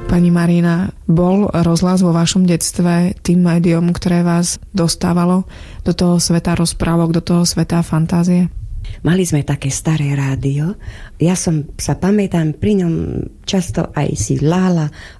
Pani Marina, bol rozhlas vo vašom detstve tým médium, ktoré vás dostávalo do toho sveta rozprávok, do toho sveta fantázie? Mali sme také staré rádio. Ja sa pamätám, pri ňom často aj si lála